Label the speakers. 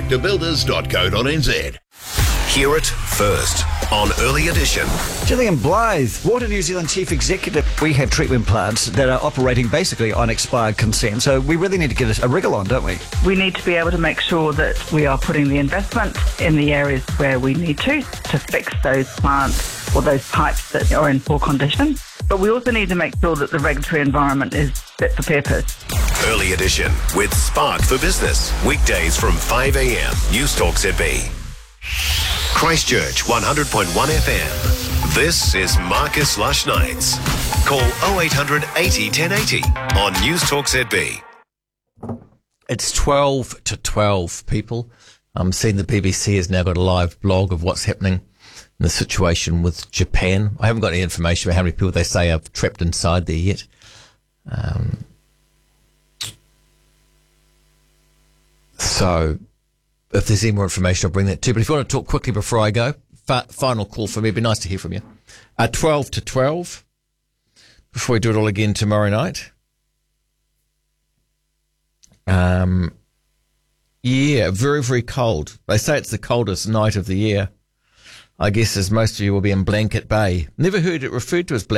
Speaker 1: tractorbuilders.co.nz. Hear it first on Early Edition.
Speaker 2: Gillian Blythe, Water New Zealand Chief Executive. We have treatment plants that are operating basically on expired consent, so we really need to get a wriggle on, don't we?
Speaker 3: We need to be able to make sure that we are putting the investment in the areas where we need to fix those plants or those pipes that are in poor condition. But we also need to make sure that the regulatory environment is fit for purpose.
Speaker 1: Early Edition with Spark for Business. Weekdays from 5 a.m. News Talk ZB. Christchurch 100.1 FM. This is Marcus Lush Nights. Call 0800 80 1080 on News Talk ZB.
Speaker 4: It's 12 to 12, people. I'm seeing the BBC has now got a live blog of what's happening in the situation with Japan. I haven't got any information about how many people they say are trapped inside there yet. So if there's any more information, I'll bring that too. But if you want to talk quickly before I go, final call for me. It'd be nice to hear from you. 12 to 12, before we do it all again tomorrow night. Yeah, very, very cold. They say it's the coldest night of the year. I guess as most of you will be in Blanket Bay. Never heard it referred to as Blanket